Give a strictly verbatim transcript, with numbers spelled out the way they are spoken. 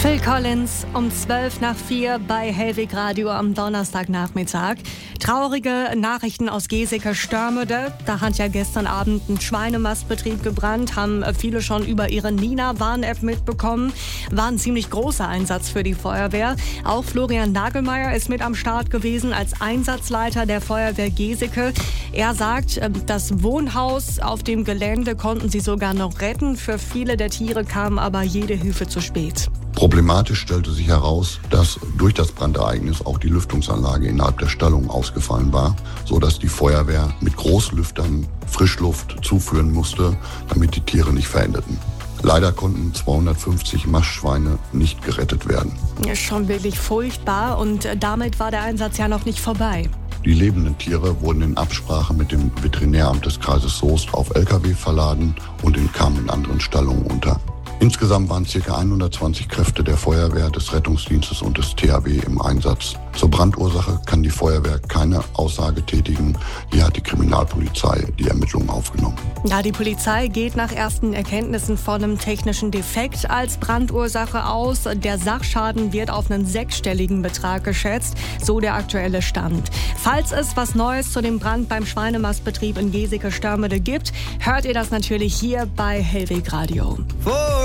Phil Collins um zwölf nach vier bei Hellweg Radio am Donnerstagnachmittag. Traurige Nachrichten aus Geseke-Störmede. Da hat ja gestern Abend ein Schweinemastbetrieb gebrannt, haben viele schon über ihre Nina-Warn-App mitbekommen. War ein ziemlich großer Einsatz für die Feuerwehr. Auch Florian Nagelmeier ist mit am Start gewesen als Einsatzleiter der Feuerwehr Geseke. Er sagt, das Wohnhaus auf dem Gelände konnten sie sogar noch retten. Für viele der Tiere kam aber jede Hilfe zu spät. Problematisch stellte sich heraus, dass durch das Brandereignis auch die Lüftungsanlage innerhalb der Stallung ausgefallen war, sodass die Feuerwehr mit Großlüftern Frischluft zuführen musste, damit die Tiere nicht verendeten. Leider konnten zweihundertfünfzig Mastschweine nicht gerettet werden. Ist schon wirklich furchtbar und damit war der Einsatz ja noch nicht vorbei. Die lebenden Tiere wurden in Absprache mit dem Veterinäramt des Kreises Soest auf L K W verladen und kamen in anderen Stallungen unter. Insgesamt waren ca. hundertzwanzig Kräfte der Feuerwehr, des Rettungsdienstes und des T H W im Einsatz. Zur Brandursache kann die Feuerwehr keine Aussage tätigen. Hier hat die Kriminalpolizei die Ermittlungen aufgenommen. Ja, die Polizei geht nach ersten Erkenntnissen von einem technischen Defekt als Brandursache aus. Der Sachschaden wird auf einen sechsstelligen Betrag geschätzt, so der aktuelle Stand. Falls es was Neues zu dem Brand beim Schweinemastbetrieb in Geseke-Störmede gibt, hört ihr das natürlich hier bei Hellweg Radio.